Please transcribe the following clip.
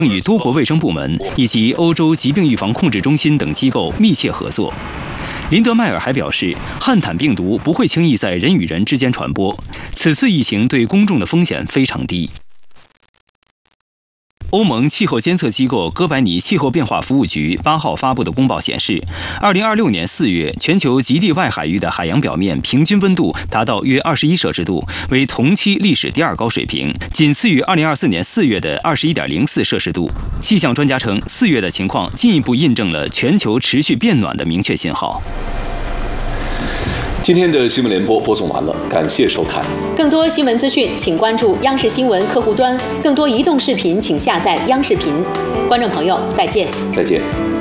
与多国卫生部门以及欧洲疾病预防控制中心等机构密切合作。林德迈尔还表示，汉坦病毒不会轻易在人与人之间传播，此次疫情对公众的风险非常低。欧盟气候监测机构哥白尼气候变化服务局8号发布的公报显示，2026年4月，全球极地外海域的海洋表面平均温度达到约21摄氏度，为同期历史第2高水平，仅次于2024年4月的21.04摄氏度。气象专家称，4月的情况进一步印证了全球持续变暖的明确信号。 今天的新闻联播播送完了，感谢收看。 更多新闻资讯，请关注央视新闻客户端；更多移动视频，请下载央视频。观众朋友，再见。 再见。